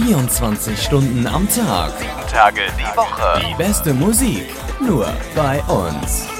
24 Stunden am Tag. 7 Tage die Woche. Die beste Musik. Nur bei uns.